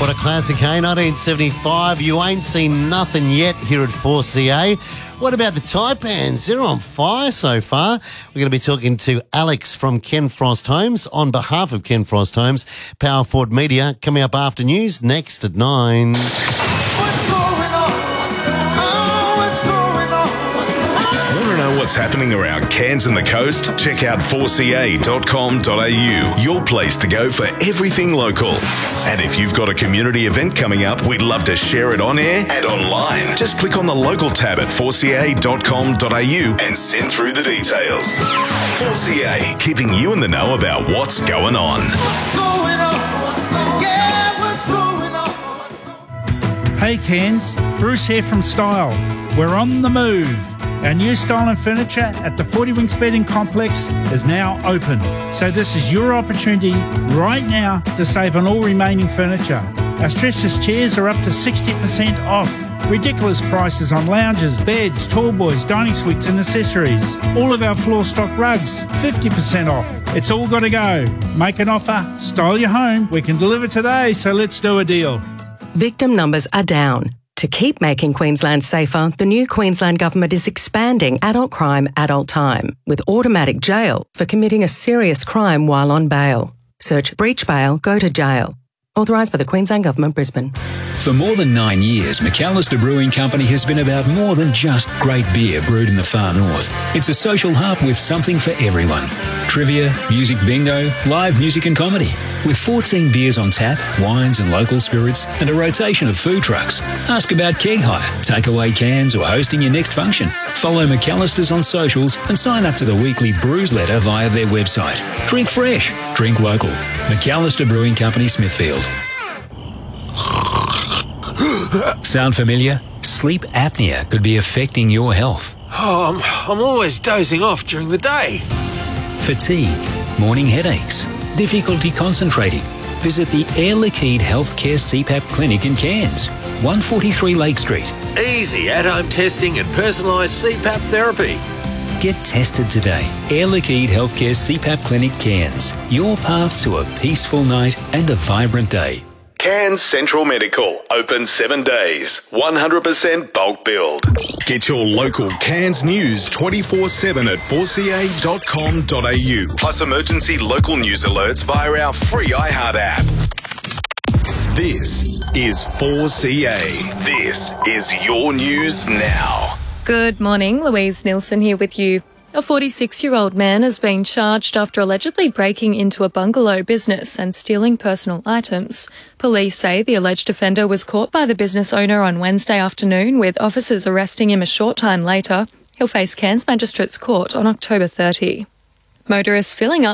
What a classic, hey? 1975. You ain't seen nothing yet here at 4CA. What about the Taipans? They're on fire so far. We're going to be talking to Alex from Ken Frost Homes on behalf of Ken Frost Homes. Power Forward Media coming up after news next at 9. What's happening around Cairns and the coast? Check out 4ca.com.au, your place to go for everything local. And if you've got a community event coming up, we'd love to share it on air and online. Just click on the local tab at 4ca.com.au and send through the details. 4CA, keeping you in the know about what's going on. Hey Cairns, Bruce here from Style. We're on the move. Our new Style and Furniture at the 40 Winks Bedding Complex is now open. So this is your opportunity right now to save on all remaining furniture. Our stressless chairs are up to 60% off. Ridiculous prices on lounges, beds, tall boys, dining suites and accessories. All of our floor stock rugs, 50% off. It's all got to go. Make an offer, style your home. We can deliver today, so let's do a deal. Victim numbers are down. To keep making Queensland safer, the new Queensland Government is expanding adult crime, adult time, with automatic jail for committing a serious crime while on bail. Search breach bail, go to jail. Authorised by the Queensland Government, Brisbane. For more than 9 years, McAllister Brewing Company has been about more than just great beer brewed in the far north. It's a social hub with something for everyone. Trivia, music bingo, live music and comedy. With 14 beers on tap, wines and local spirits, and a rotation of food trucks. Ask about keg hire, takeaway cans or hosting your next function. Follow McAllister's on socials and sign up to the weekly brews letter via their website. Drink fresh, drink local. McAllister Brewing Company, Smithfield. Sound familiar? Sleep apnea could be affecting your health. Oh, I'm always dozing off during the day. Fatigue, morning headaches, difficulty concentrating. Visit the Air Liquide Healthcare CPAP Clinic in Cairns, 143 Lake Street. Easy at-home testing and personalised CPAP therapy. Get tested today. Air Liquide Healthcare CPAP Clinic Cairns. Your path to a peaceful night and a vibrant day. Cairns Central Medical, open 7 days, 100% bulk build. Get your local Cairns news 24/7 at 4ca.com.au, plus emergency local news alerts via our free iHeart app. This is 4CA. This is your news now. Good morning, Louise Nielsen here with you. A 46-year-old man has been charged after allegedly breaking into a bungalow business and stealing personal items. Police say the alleged offender was caught by the business owner on Wednesday afternoon, with officers arresting him a short time later. He'll face Cairns Magistrates Court on October 30. Motorists filling up